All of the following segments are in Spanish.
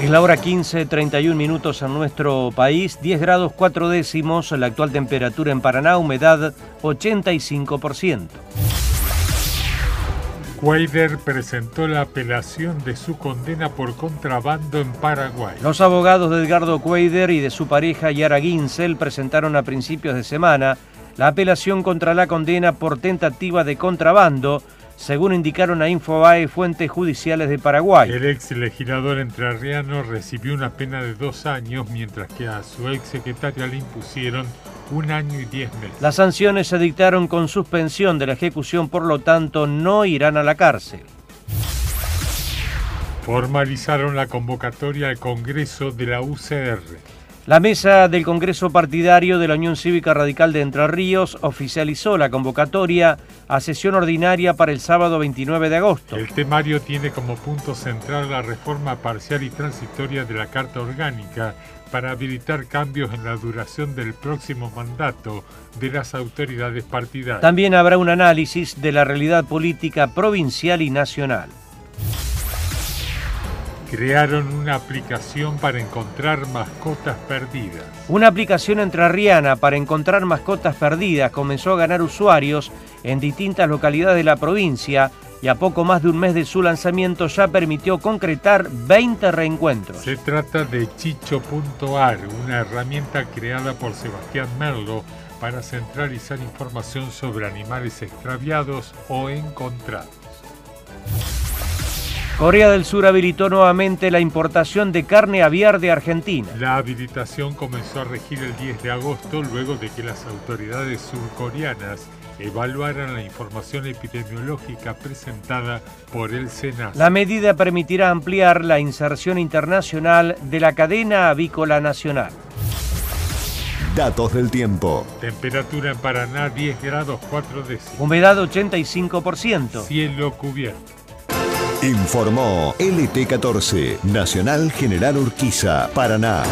Es la hora 15:31 en nuestro país, 10 grados 4 décimos, la actual temperatura en Paraná, humedad 85%. Cuadra presentó la apelación de su condena por contrabando en Paraguay. Los abogados de Edgardo Cuadra y de su pareja Yara Ginsel presentaron a principios de semana la apelación contra la condena por tentativa de contrabando, según indicaron a Infobae fuentes judiciales de Paraguay. El ex legislador entrerriano recibió una pena de 2 años, mientras que a su ex secretaria le impusieron 1 año y 10 meses. Las sanciones se dictaron con suspensión de la ejecución, por lo tanto no irán a la cárcel. Formalizaron la convocatoria al Congreso de la UCR. La mesa del Congreso Partidario de la Unión Cívica Radical de Entre Ríos oficializó la convocatoria a sesión ordinaria para el sábado 29 de agosto. El temario tiene como punto central la reforma parcial y transitoria de la Carta Orgánica para habilitar cambios en la duración del próximo mandato de las autoridades partidarias. También habrá un análisis de la realidad política provincial y nacional. Crearon una aplicación para encontrar mascotas perdidas. Una aplicación entrerriana para encontrar mascotas perdidas comenzó a ganar usuarios en distintas localidades de la provincia y a poco más de un mes de su lanzamiento ya permitió concretar 20 reencuentros. Se trata de Chicho.ar, una herramienta creada por Sebastián Merlo para centralizar información sobre animales extraviados o encontrados. Corea del Sur habilitó nuevamente la importación de carne aviar de Argentina. La habilitación comenzó a regir el 10 de agosto luego de que las autoridades surcoreanas evaluaran la información epidemiológica presentada por el SENASA. La medida permitirá ampliar la inserción internacional de la cadena avícola nacional. Datos del tiempo. Temperatura en Paraná 10 grados 4 décimos. Humedad 85%. Cielo cubierto. Informó LT14, Nacional General Urquiza, Paraná.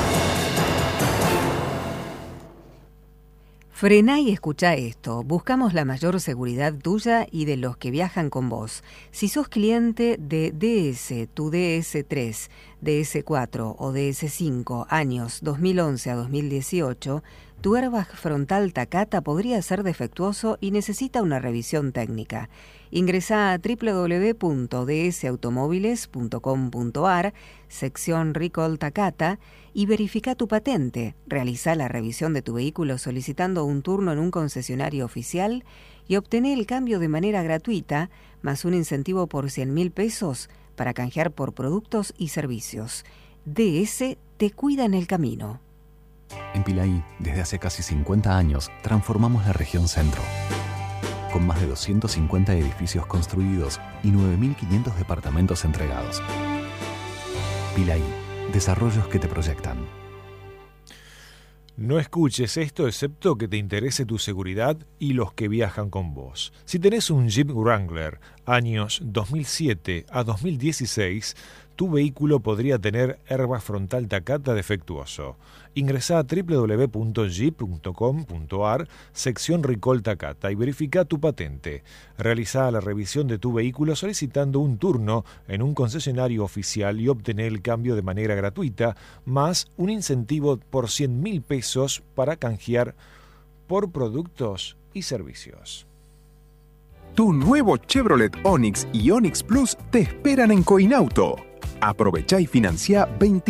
Frená y escuchá esto. Buscamos la mayor seguridad tuya y de los que viajan con vos. Si sos cliente de DS, tu DS3, DS4 o DS5, años 2011 a 2018, tu airbag frontal Takata podría ser defectuoso y necesita una revisión técnica. Ingresá a www.dsautomóviles.com.ar, sección Recall Takata, y verifica tu patente. Realizá la revisión de tu vehículo solicitando un turno en un concesionario oficial y obtené el cambio de manera gratuita, más un incentivo por 100.000 pesos para canjear por productos y servicios. DS te cuida en el camino. En Pilaí, desde hace casi 50 años, transformamos la región centro. Con más de 250 edificios construidos y 9.500 departamentos entregados. Pilaí, desarrollos que te proyectan. No escuches esto excepto que te interese tu seguridad y los que viajan con vos. Si tenés un Jeep Wrangler, años 2007 a 2016, tu vehículo podría tener airbag frontal Takata defectuoso. Ingresá a www.jeep.com.ar, sección Recall Takata, y verifica tu patente. Realizá la revisión de tu vehículo solicitando un turno en un concesionario oficial y obtener el cambio de manera gratuita, más un incentivo por 100.000 pesos para canjear por productos y servicios. Tu nuevo Chevrolet Onix y Onix Plus te esperan en Coinauto. Aprovechá y financia 20